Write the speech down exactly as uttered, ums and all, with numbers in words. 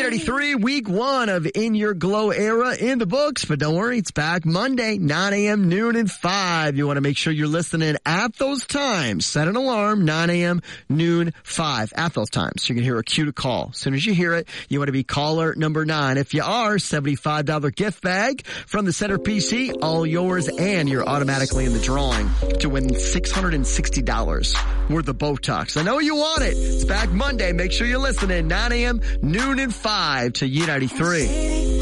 ninety-three, week one of In Your Glow era in the books. But don't worry, it's back Monday, nine a.m., noon, and five. You want to make sure you're listening at those times. Set an alarm, nine a.m., noon, five. At those times, you can hear a cue to call. As soon as you hear it, you want to be caller number nine. If you are, seventy-five dollars gift bag from the Center P C, all yours, and you're automatically in the drawing to win six hundred sixty dollars worth of Botox. I know you want it. It's back Monday. Make sure you're listening, nine a.m., noon, and five to U ninety-three.